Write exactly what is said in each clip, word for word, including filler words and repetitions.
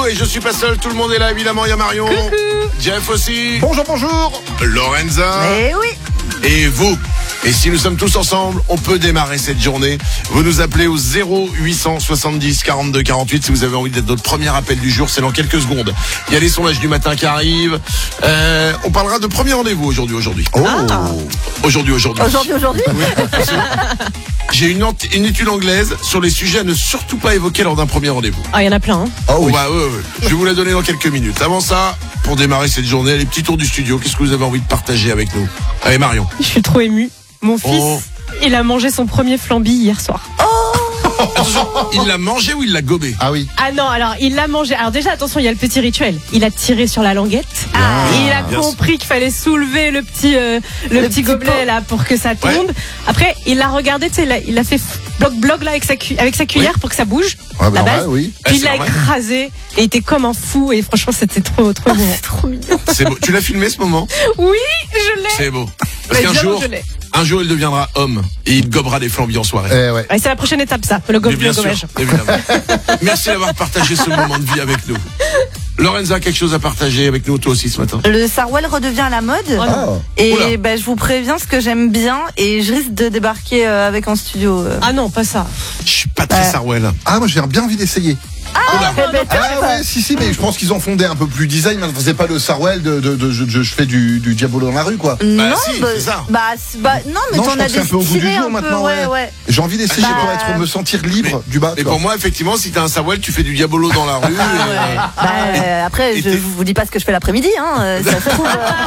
et je suis pas seul, tout le monde est là évidemment, il y a Marion, Coucou. Jeff aussi, Bonjour, bonjour. Lorenza Eh oui. et vous. Et si nous sommes tous ensemble, on peut démarrer cette journée. Vous nous appelez au zéro huit cent soixante-dix quarante-deux quarante-huit si vous avez envie d'être notre premier appel du jour, c'est dans quelques secondes. Il y a les sondages du matin qui arrivent. Euh, on parlera de premier rendez-vous aujourd'hui, aujourd'hui. Oh. Ah. Aujourd'hui, aujourd'hui. Aujourd'hui, aujourd'hui. Oui, j'ai une, ant- une étude anglaise sur les sujets à ne surtout pas évoquer lors d'un premier rendez-vous. Ah, il y en a plein. Hein. Oh oui. Bah, ouais, ouais. Je vais vous la donner dans quelques minutes. Avant ça, pour démarrer cette journée, les petits tours du studio, qu'est-ce que vous avez envie de partager avec nous? Allez Marion. Je suis trop émue. Mon fils, Oh. il a mangé son premier flambi hier soir. Attention, il l'a mangé ou il l'a gobé? Ah oui. Ah non, alors il l'a mangé. Alors déjà, attention, il y a le petit rituel. Il a tiré sur la languette. Ah. Et il a bien compris qu'il fallait soulever le petit, euh, le, Le petit petit gobelet pot. là pour que ça tombe. Ouais. Après, il l'a regardé, tu sais, il a, il a fait bloc bloc là avec sa, cu- avec sa cuillère pour que ça bouge. Ouais, bah, la normal, base. oui. Ah, Puis il c'est l'a normal. écrasé et il était comme un fou. Et franchement, c'était trop, trop bon. Trop mignon. C'est beau. Tu l'as filmé ce moment? Oui, je l'ai. C'est beau. Parce Mais qu'un évidemment, jour, je l'ai. un jour, il deviendra homme et il gobera des flambis en soirée. Eh ouais. Ouais, c'est la prochaine étape, ça, le Mais gobelet bien sûr, gobage. évidemment. Merci d'avoir partagé ce moment de vie avec nous. Lorenza, quelque chose à partager avec nous, toi aussi, ce matin? Le Sarwell redevient à la mode. Oh non. Ah. Et Oula. ben, je vous préviens ce que j'aime bien et je risque de débarquer euh, avec en studio. euh. Ah non, pas ça. Je suis pas très Ouais. Sarwell. Ah, moi j'ai bien envie d'essayer. Oula. Eh ben, Ah ouais, si, si, mais je pense qu'ils ont fondé un peu plus design. Ils ne faisaient pas le Sarwell de, de, de, je, je- je fais du, du Diabolo dans la rue, quoi. non, si, c'est ça. Bah, c'est- bah, non, mais Non, t'en je as pense que c'est un peu au goût du distillé jour un peu, maintenant, ouais, ouais. ouais. J'ai envie d'essayer Bah, pour être, me sentir libre du bas. Et quoi. pour moi, effectivement, si t'as un Sarwell, tu fais du Diabolo dans la rue. et, euh, Bah, euh, après, Et je t'es- vous dis pas ce que je fais l'après-midi, hein. euh, Ça se trouve.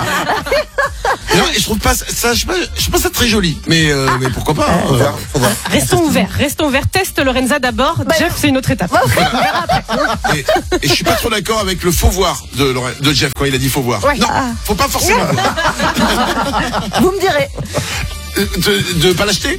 euh, Non, et je trouve pas ça, je sais pas, je trouve pas ça très joli. Mais, euh, mais pourquoi pas? hein, Faut euh. voir, faut voir. Restons ouverts, restons ouverts. Teste Lorenza d'abord. Bah, Jeff, c'est une autre étape. Et, et je suis pas trop d'accord avec le faux voir de, Lore- de Jeff quand il a dit faux voir. Ouais. Non, Ah. faut pas forcément voir. Vous me direz. Euh, De, de pas l'acheter.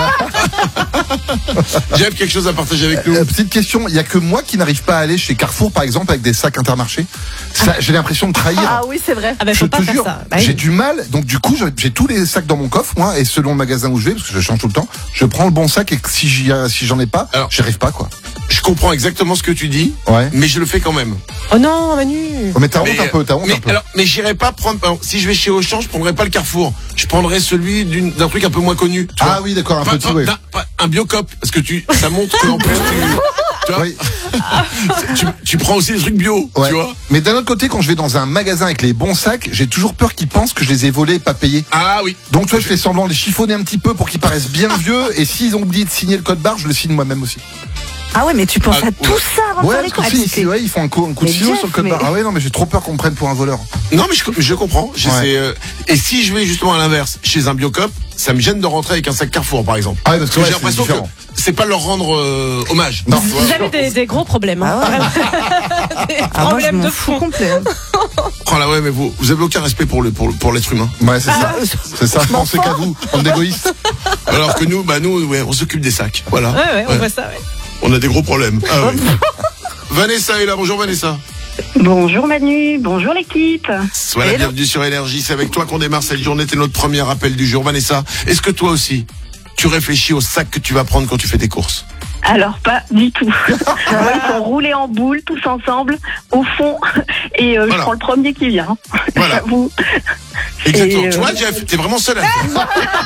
Jeff, quelque chose à partager avec nous? Euh, petite question, il y a que moi qui n'arrive pas à aller chez Carrefour, par exemple, avec des sacs Intermarché. Ça, j'ai l'impression de trahir. Ah oui, c'est vrai. Ah bah, Je faut pas te faire jure, ça. Bah oui. j'ai du mal. Donc du coup, j'ai- j'ai tous les sacs dans mon coffre, moi, et selon le magasin où je vais, parce que je change tout le temps, je prends le bon sac et que si j'y a- si j'en ai pas, Alors- j'y arrive pas, quoi. Je comprends exactement ce que tu dis, Ouais. mais je le fais quand même. Oh non, Manu. Oh, mais t'as honte Mais, un peu, t'as honte mais, un peu. alors, mais j'irai pas prendre. alors, si je vais chez Auchan, je prendrai pas le Carrefour. Je prendrai celui d'une- d'un truc un peu moins connu. tu vois. Ah oui, d'accord, un Pas- petit, pas- ouais. d'un- pas- un Biocop, parce que tu, ça montre que en plus tu, tu vois, Oui. tu, tu prends aussi des trucs bio, Ouais. tu vois. Mais d'un autre côté, quand je vais dans un magasin avec les bons sacs, j'ai toujours peur qu'ils pensent que je les ai volés et pas payés. Ah oui. Donc toi, je fais semblant de les chiffonner un petit peu pour qu'ils paraissent bien vieux, et s'ils ont oublié de signer le code barre, je le signe moi-même aussi. Ah ouais, mais tu penses Ah, à tout ça avant de Ouais, faire les parce que courses. si, si, ouais, ils font un coup, un coup de Mais stylo Jeff, sur le code mais- barre. Ah ouais, non, mais j'ai trop peur qu'on me prenne pour un voleur. Non, mais je, je comprends. Je Ouais. sais, euh, et si je vais justement à l'inverse, chez un Biocop, ça me gêne de rentrer avec un sac Carrefour, par exemple. Ah ouais, parce que ouais, j'ai c'est l'impression que différent. c'est pas leur rendre euh, hommage. Non. Tu vois. Vous avez des, des gros problèmes. Hein. Ah ouais. Des Ah, moi, je problèmes m'en de fous fond. complet. Oh là ouais, mais vous, vous avez aucun respect pour le pour, le- pour l'être humain. Ouais, c'est ça. Ah, C'est ça, je pensais qu'à vous, bande d'égoïstes. Alors que nous, bah nous, ouais, on s'occupe des sacs. Voilà. Ouais, ouais, on Ouais. voit ça, ouais. On a des gros problèmes. Ah ouais. Vanessa est là. Bonjour Vanessa. Bonjour Manu, bonjour l'équipe. Sois la Hello. bienvenue sur Énergie. C'est avec toi qu'on démarre cette journée. T'es notre premier appel du jour. Vanessa, est-ce que toi aussi, tu réfléchis au sac que tu vas prendre quand tu fais tes courses? Alors pas du tout. Moi, ils sont roulés en boule tous ensemble au fond et euh, Voilà. je prends le premier qui vient. Voilà. J'avoue. Exactement. Et, euh, Tu vois, Jeff, t'es vraiment seul à le faire.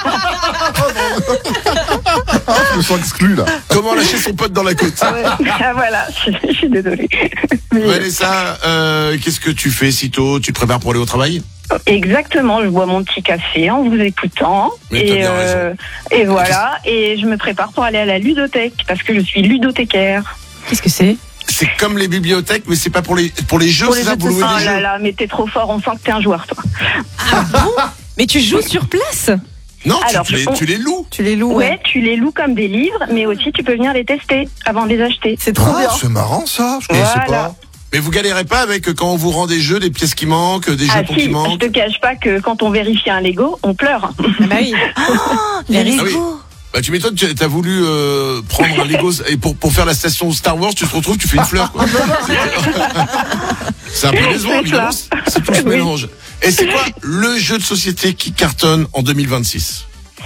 Ah, je me sens exclu, là. Comment lâcher son pote dans la côte? Ah voilà, je, je suis désolée. Mais, euh, Vanessa, euh, qu'est-ce que tu fais sitôt? Tu te prépares pour aller au travail? exactement, je bois mon petit café en vous écoutant Mais t'as et bien euh, et voilà et je me prépare pour aller à la ludothèque parce que je suis ludothécaire. Qu'est-ce que c'est? C'est comme les bibliothèques, mais c'est pas pour les pour les jeux, Pour c'est les ça, jeux de vous louez Oh des là jeux? là, mais t'es trop fort, on sent que t'es un joueur toi. Ah bon? Mais tu joues sur place? Non, tu- Alors, tu, les, on- tu les loues. Tu les loues, Ouais, ouais. tu les loues comme des livres, mais aussi tu peux venir les tester avant de les acheter. C'est trop Ah, bien. c'est marrant, ça. Je connaissais Voilà. pas. Mais vous galérez pas avec euh, quand on vous rend des jeux, des pièces qui manquent, des Ah jetons si, qui je manquent? te cache pas que quand on vérifie un Lego, on pleure. Ah bah oui. Oh, les Ah oui. Lego. Bah tu m'étonnes, tu as voulu euh, prendre un Lego et pour pour faire la station Star Wars, tu te retrouves, tu fais une fleur. Quoi. C'est un peu décevant, C'est évidemment. ça. C'est tout ce Oui. mélange. Et c'est quoi le jeu de société qui cartonne en deux mille vingt-six?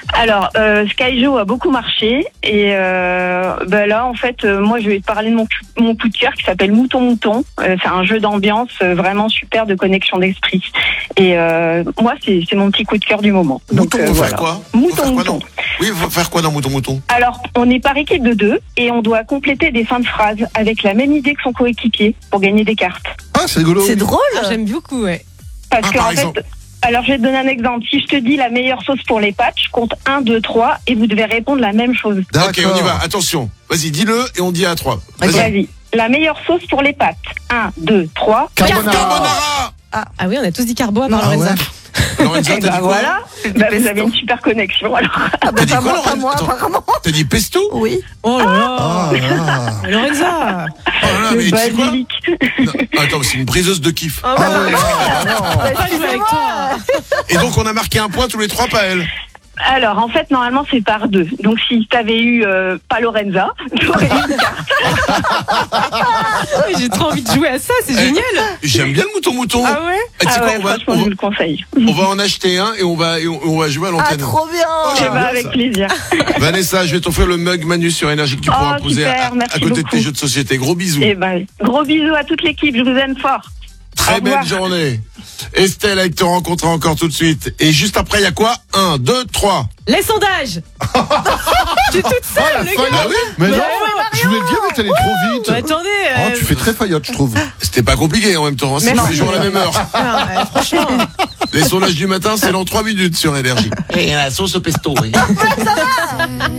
Alors, euh, Skyjo a beaucoup marché et euh, bah là, en fait, euh, moi, je vais te parler de mon, cu- mon coup de cœur qui s'appelle Mouton Mouton. Euh, c'est un jeu d'ambiance euh, vraiment super de connexion d'esprit. Et euh, moi, c'est, c'est mon petit coup de cœur du moment. Mouton, euh, faut voilà. faire quoi Faut Mouton faire quoi Mouton. dans- Oui, faut faire quoi dans Mouton Mouton? Alors, on est par équipe de deux et on doit compléter des fins de phrases avec la même idée que son coéquipier pour gagner des cartes. Ah, c'est rigolo. C'est drôle. Ah, j'aime beaucoup, ouais. Parce Ah, que par en exemple. fait, alors je vais te donner un exemple. Si je te dis la meilleure sauce pour les pâtes, je compte un, deux, trois et vous devez répondre la même chose. Ok, on y D'accord. va. Attention. Vas-y, dis-le et on dit à trois. Vas-y. Vas-y. La meilleure sauce pour les pâtes. un, deux, trois. Carbonara. Carbonara. Ah oui, on a tous dit carbo à part Ah Lorenza. ouais. Lorenza, Et t'as bah dit quoi? voilà. Bah, vous avez une super connexion alors. Ah bah, T'as dit pas quoi, moi, pas Laurent moi, Attends. apparemment. T'as dit pesto? Oui. Oh là là. Ah, là. Lorenza. Oh là là, mais Le tu sais quoi? basilic. Non, attends, c'est une briseuse de kiff. Oh, Ah, bah, ouais. on va pas jouer avec toi. Et donc, on a marqué un point tous les trois, pas elle. Alors en fait normalement c'est par deux. Donc si t'avais eu euh, pas Lorenza, t'aurais eu une carte. Oui, j'ai trop envie de jouer à ça, c'est Eh, génial. J'aime bien le mouton mouton. Ah ouais? Eh, tu sais Ah quoi, ouais, on va, franchement on, je va, vous le conseille. on va en acheter un et on va, et on, on va jouer à Ah, l'antenne. trop bien. Oh, Eh j'aime ben, bien avec ça. plaisir. Vanessa, je vais t'offrir le mug Manu sur Énergie que tu Oh, pourras poser à, super, merci à côté de tes beaucoup. jeux de société. Gros bisous. Et ben gros bisous à toute l'équipe, je vous aime fort. Très au belle revoir. journée. Estelle, avec te rencontrer encore tout de suite. Et juste après, il y a quoi? Un, deux, trois. Les sondages. Je suis toute seule, Ah, la le faillotte. gars. Bah oui. Mais Bah non, ouais. je voulais le dire, mais t'allais trop vite. Bah, attendez. Oh, euh, tu fais très faillotte, je trouve. C'était pas compliqué en même temps. hein. C'est Merci. tous les jours à la même heure. non, euh, franchement. Les sondages du matin, c'est dans trois minutes sur Énergie. Et la sauce au pesto, oui.